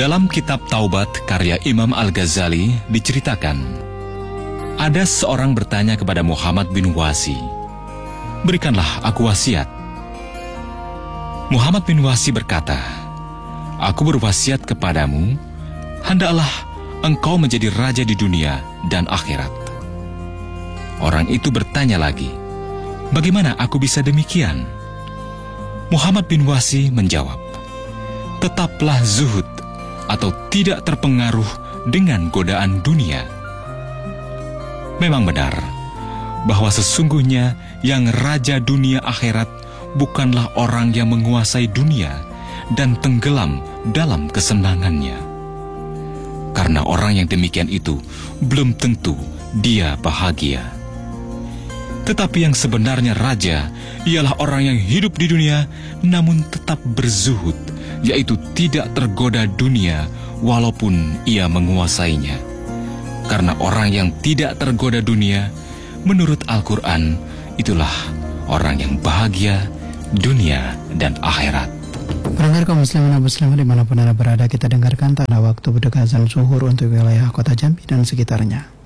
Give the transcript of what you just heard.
Dalam kitab Taubat karya Imam Al-Ghazali diceritakan, ada seorang bertanya kepada Muhammad bin Wasi, "Berikanlah aku wasiat." Muhammad bin Wasi berkata, "Aku berwasiat kepadamu, hendaklah engkau menjadi raja di dunia dan akhirat." Orang itu bertanya lagi, "Bagaimana aku bisa demikian?" Muhammad bin Wasi menjawab, "Tetaplah zuhud atau tidak terpengaruh dengan godaan dunia." Memang benar bahwa sesungguhnya yang raja dunia akhirat bukanlah orang yang menguasai dunia dan tenggelam dalam kesenangannya. Karena orang yang demikian itu belum tentu dia bahagia. Tetapi yang sebenarnya raja ialah orang yang hidup di dunia namun tetap berzuhud, yaitu tidak tergoda dunia walaupun ia menguasainya. Karena orang yang tidak tergoda dunia, menurut Al-Quran, itulah orang yang bahagia dunia dan akhirat. Pendengar kaum muslimin dan muslimat dimanapun Anda berada, kita dengarkan tanda waktu berdekatan zuhur untuk wilayah kota Jambi dan sekitarnya.